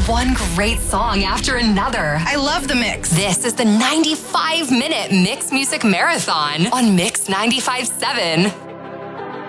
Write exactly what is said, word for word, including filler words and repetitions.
one great song after another. I love the mix. This is the ninety-five minute Mix Music Marathon on Mix ninety-five point seven.